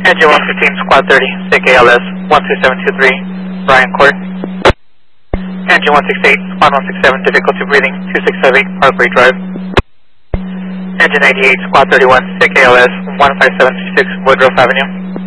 Engine 115, Squad 30, SIC ALS 13723, Bryan Court. Engine 168, Squad 167, difficulty breathing, 2658, Parkway Drive. Engine 98, Squad 31, SIC ALS 15736, Woodruff Avenue.